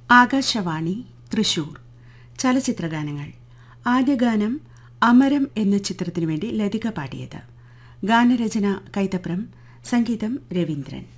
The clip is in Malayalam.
ആകാശവാണി തൃശൂർ. ചലച്ചിത്രഗാനങ്ങൾ. ആദ്യ ഗാനം അമരം എന്ന ചിത്രത്തിനു വേണ്ടി ലതിക പാടിയത്. ഗാനരചന കൈതപ്രം, സംഗീതം രവീന്ദ്രൻ.